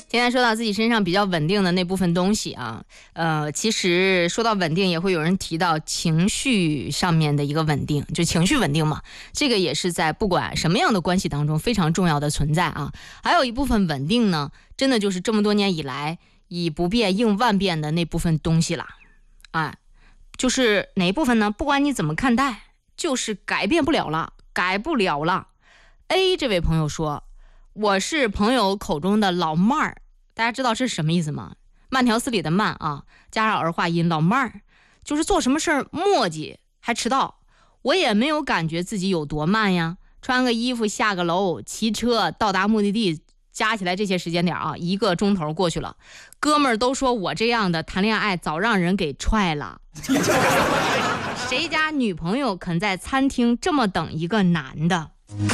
今天说到自己身上比较稳定的那部分东西啊，其实说到稳定，也会有人提到情绪上面的一个稳定，就情绪稳定嘛，这个也是在不管什么样的关系当中非常重要的存在啊。还有一部分稳定呢，真的就是这么多年以来以不变应万变的那部分东西啦，就是哪一部分呢？不管你怎么看待，就是改变不了了，改不了了。A 这位朋友说，我是朋友口中的老妹儿，大家知道这是什么意思吗？慢条斯理的慢啊，加上儿化音，老妹儿就是做什么事儿磨叽还迟到。我也没有感觉自己有多慢呀，穿个衣服下个楼骑车到达目的地，加起来这些时间点啊，1个钟头过去了。哥们儿都说我这样的谈恋爱早让人给踹了。谁家女朋友肯在餐厅这么等一个男的？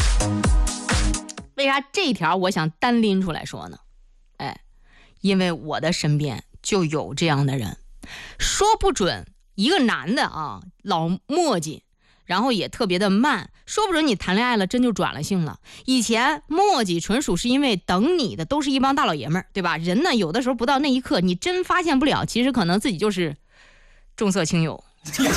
为啥这条我想单拎出来说呢？因为我的身边就有这样的人，说不准一个男的啊，老磨叽，然后也特别的慢，说不准你谈恋爱了真就转了性了。以前磨叽纯属是因为等你的都是一帮大老爷们儿，对吧？人呢有的时候不到那一刻你真发现不了，其实可能自己就是重色轻友。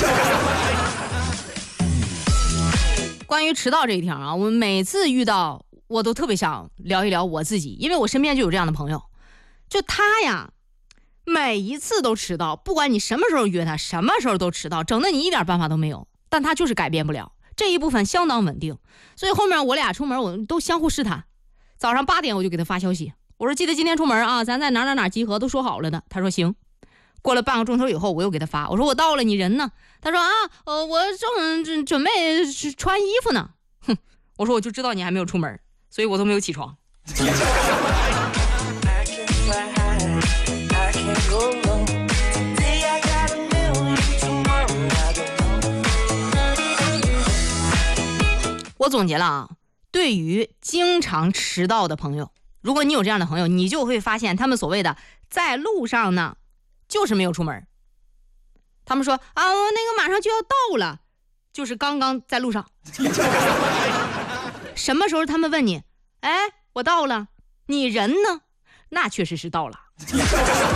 关于迟到这一条啊，我每次遇到我都特别想聊一聊我自己，因为我身边就有这样的朋友，就他呀每一次都迟到，不管你什么时候约他，什么时候都迟到，整得你一点办法都没有，但他就是改变不了，这一部分相当稳定。所以后面我俩出门我都相互试探，早上8点我就给他发消息，我说记得今天出门啊，咱在哪集合，都说好了的。他说行。过了半个钟头以后我又给他发，我说我到了，你人呢？他说我正准备穿衣服呢。哼，我说我就知道你还没有出门，所以我都没有起床。我总结了啊，对于经常迟到的朋友，如果你有这样的朋友，你就会发现他们所谓的在路上呢就是没有出门。他们说啊，那个马上就要到了，就是刚刚在路上。什么时候他们问你，我到了，你人呢？那确实是到了。